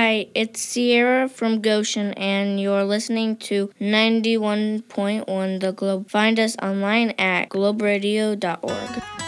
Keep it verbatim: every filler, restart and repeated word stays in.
Hi, it's Sierra from Goshen, and you're listening to ninety-one point one The Globe. Find us online at globe radio dot org.